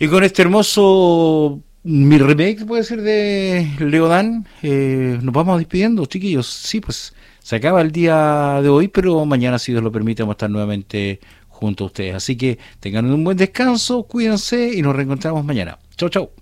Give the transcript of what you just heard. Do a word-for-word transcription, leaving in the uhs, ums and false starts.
Y con este hermoso mi remake, puede ser, de Leodán, eh, nos vamos despidiendo, chiquillos. Sí, pues se acaba el día de hoy, pero mañana, si Dios lo permite, vamos a estar nuevamente junto a ustedes. Así que tengan un buen descanso, cuídense y nos reencontramos mañana. Chau, chau.